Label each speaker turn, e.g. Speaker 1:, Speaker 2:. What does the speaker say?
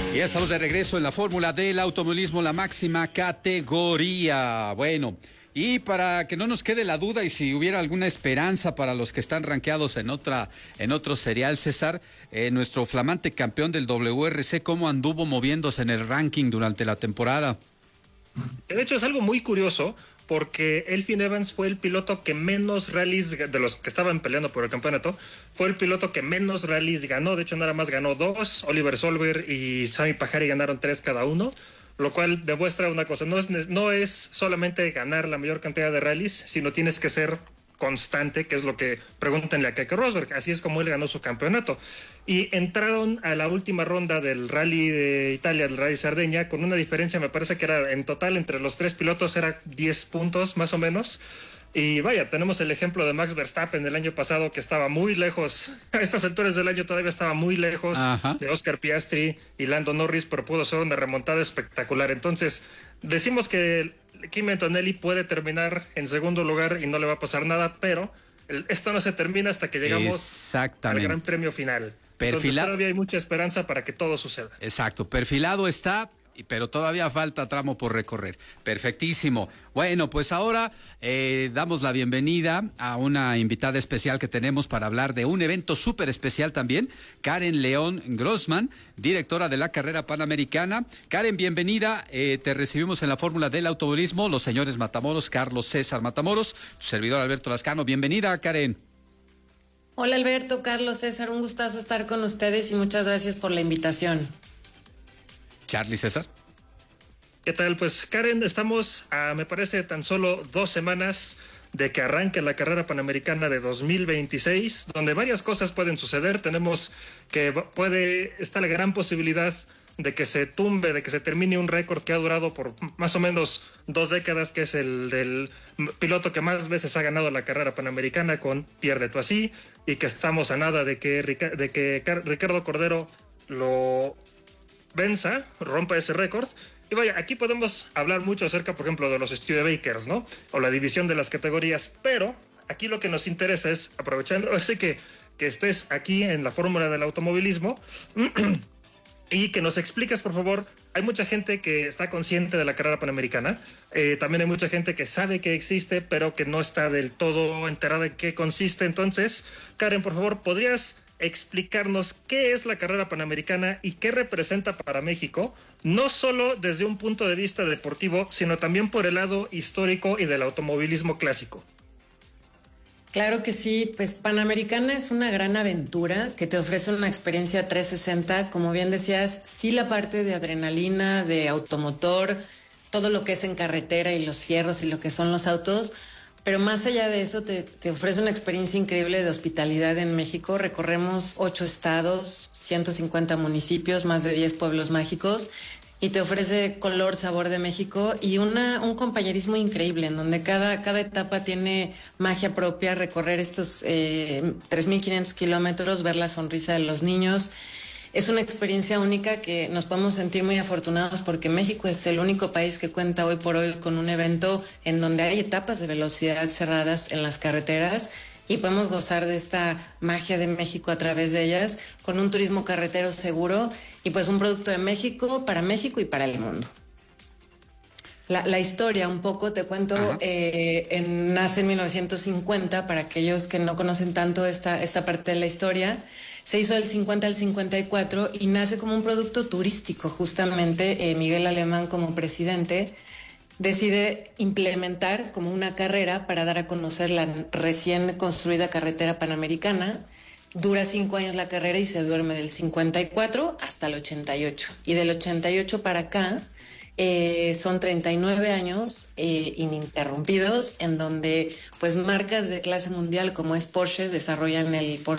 Speaker 1: Ya estamos de regreso en la fórmula del automovilismo, la máxima categoría. Bueno, y para que no nos quede la duda y si hubiera alguna esperanza para los que están rankeados en otro serial, César, nuestro flamante campeón del WRC, ¿cómo anduvo moviéndose en el ranking durante la temporada?
Speaker 2: De hecho, es algo muy curioso porque Elfyn Evans fue el piloto que menos rallies, de los que estaban peleando por el campeonato, fue el piloto que menos rallies ganó. De hecho, nada más ganó 2. Oliver Solberg y Sami Pajari ganaron 3 cada uno, lo cual demuestra una cosa: no es solamente ganar la mayor cantidad de rallies, sino tienes que ser constante, que es lo que pregúntenle a Keke Rosberg. Así es como él ganó su campeonato. Y entraron a la última ronda del Rally de Italia, del Rally Sardeña, con una diferencia, me parece que era en total entre los 3 pilotos era 10 puntos más o menos. Y vaya, tenemos el ejemplo de Max Verstappen el año pasado, que estaba muy lejos, a estas alturas del año todavía estaba muy lejos de Oscar Piastri y Lando Norris, pero pudo ser una remontada espectacular. Entonces, decimos que Kimi Antonelli puede terminar en segundo lugar y no le va a pasar nada, pero esto no se termina hasta que llegamos al Gran Premio final. Entonces, todavía hay mucha esperanza para que todo suceda.
Speaker 1: Exacto, perfilado está, pero todavía falta tramo por recorrer. Perfectísimo. Bueno, pues ahora damos la bienvenida a una invitada especial que tenemos para hablar de un evento súper especial también, Karen León Grossman, directora de la carrera panamericana. Karen, bienvenida. Te recibimos en la fórmula del automovilismo, los señores Matamoros, Carlos César Matamoros, tu servidor Alberto Lascano. Bienvenida, Karen.
Speaker 3: Hola Alberto, Carlos, César, un gustazo estar con ustedes y muchas gracias por la invitación.
Speaker 1: Charlie, César.
Speaker 2: ¿Qué tal? Pues Karen, estamos a, me parece, tan solo 2 semanas de que arranque la carrera panamericana de 2026, donde varias cosas pueden suceder. Tenemos que está la gran posibilidad de que se tumbe, de que se termine un récord que ha durado por más o menos 2 décadas, que es el del piloto que más veces ha ganado la carrera panamericana, con Pierre de Toisy, y que estamos a nada de que Ricardo Cordero lo venza, rompa ese récord. Y vaya, aquí podemos hablar mucho acerca, por ejemplo, de los Studebakers, ¿no? O la división de las categorías, pero aquí lo que nos interesa es, aprovechando así que estés aquí en la fórmula del automovilismo y que nos expliques, por favor. Hay mucha gente que está consciente de la carrera panamericana, también hay mucha gente que sabe que existe, pero que no está del todo enterada de qué consiste. Entonces, Karen, por favor, ¿podrías explicarnos qué es la carrera panamericana y qué representa para México, no solo desde un punto de vista deportivo, sino también por el lado histórico y del automovilismo clásico?
Speaker 3: Claro que sí, pues Panamericana es una gran aventura que te ofrece una experiencia 360, como bien decías, sí, la parte de adrenalina, de automotor, todo lo que es en carretera y los fierros y lo que son los autos. Pero más allá de eso, te ofrece una experiencia increíble de hospitalidad en México. Recorremos 8 estados, 150 municipios, más de 10 pueblos mágicos, y te ofrece color, sabor de México y un compañerismo increíble, en donde cada etapa tiene magia propia. Recorrer estos 3.500 kilómetros, ver la sonrisa de los niños. Es una experiencia única que nos podemos sentir muy afortunados porque México es el único país que cuenta hoy por hoy con un evento en donde hay etapas de velocidad cerradas en las carreteras y podemos gozar de esta magia de México a través de ellas, con un turismo carretero seguro y pues un producto de México y para el mundo. La historia, un poco, te cuento, nace en 1950, para aquellos que no conocen tanto esta parte de la historia. Se hizo del 50 al 54 y nace como un producto turístico. Justamente Miguel Alemán, como presidente, decide implementar como una carrera para dar a conocer la recién construida carretera panamericana. Dura 5 años la carrera y se duerme del 54 hasta el 88. Y del 88 para acá, son 39 años ininterrumpidos, en donde pues marcas de clase mundial como es Porsche desarrollan el Porsche